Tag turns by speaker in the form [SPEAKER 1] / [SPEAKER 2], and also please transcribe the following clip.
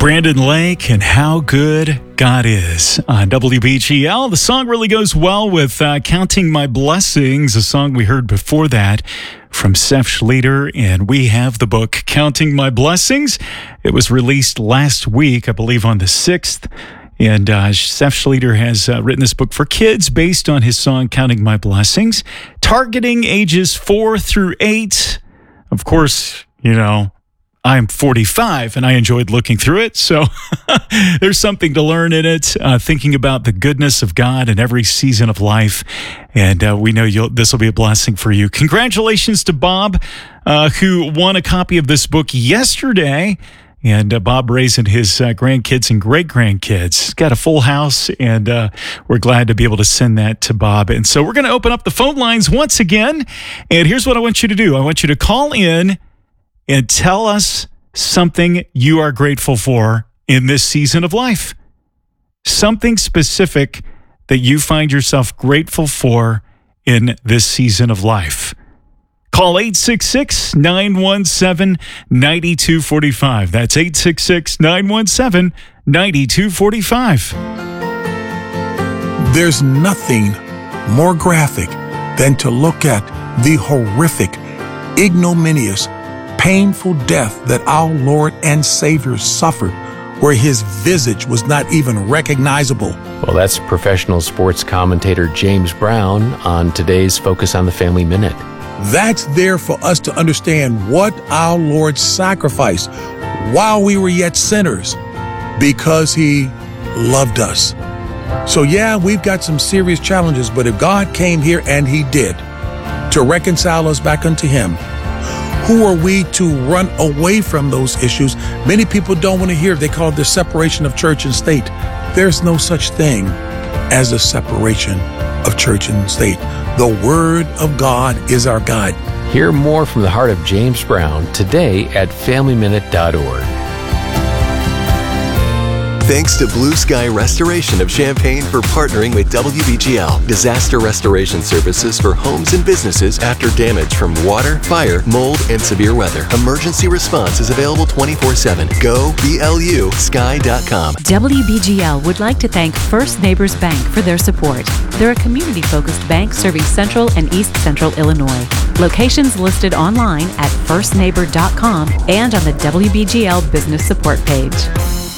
[SPEAKER 1] Brandon Lake and How Good God Is on WBGL. The song really goes well with Counting My Blessings, a song we heard before that from Seth Schleter, and we have the book Counting My Blessings. It was released last week, I believe on the 6th, and Seth Schleter has written this book for kids based on his song Counting My Blessings, targeting ages 4 through 8. Of course, I'm 45 and I enjoyed looking through it, so there's something to learn in it, thinking about the goodness of God in every season of life, and we know this will be a blessing for you. Congratulations to Bob, who won a copy of this book yesterday, and Bob raising his grandkids and great-grandkids. He's got a full house, and we're glad to be able to send that to Bob. And so we're going to open up the phone lines once again, and here's what I want you to do. I want you to call in and tell us something you are grateful for in this season of life. Something specific that you find yourself grateful for in this season of life. Call 866-917-9245. That's 866-917-9245.
[SPEAKER 2] There's nothing more graphic than to look at the horrific, ignominious, painful death that our Lord and Savior suffered, where his visage was not even recognizable.
[SPEAKER 3] Well, that's professional sports commentator James Brown on today's Focus on the Family Minute.
[SPEAKER 2] That's there for us to understand what our Lord sacrificed while we were yet sinners, because he loved us. So yeah, we've got some serious challenges, but if God came here, and he did, to reconcile us back unto him, who are we to run away from those issues? Many people don't want to hear. They call it the separation of church and state. There's no such thing as a separation of church and state. The Word of God is our guide.
[SPEAKER 3] Hear more from the heart of James Brown today at FamilyMinute.org.
[SPEAKER 4] Thanks to Blue Sky Restoration of Champaign for partnering with WBGL, disaster restoration services for homes and businesses after damage from water, fire, mold, and severe weather. Emergency response is available 24/7. Go BLUSky.com.
[SPEAKER 5] WBGL would like to thank First Neighbors Bank for their support. They're a community-focused bank serving Central and East Central Illinois. Locations listed online at firstneighbor.com and on the WBGL Business Support page.